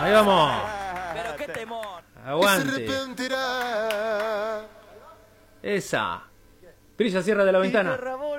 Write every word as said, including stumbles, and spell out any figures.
Ahí vamos. Pero qué temor. Aguante. Esa. Brilla, cierra de la ventana.